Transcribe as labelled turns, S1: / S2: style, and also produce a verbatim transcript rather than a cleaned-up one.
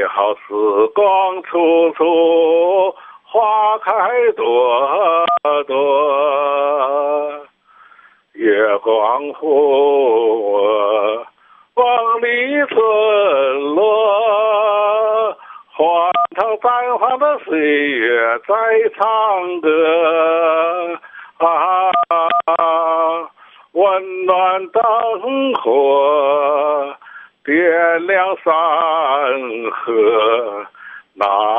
S1: 好时光处处花开朵朵，月光湖望里村落，欢腾泛黄的岁月在唱歌啊，温暖灯火点亮山河，那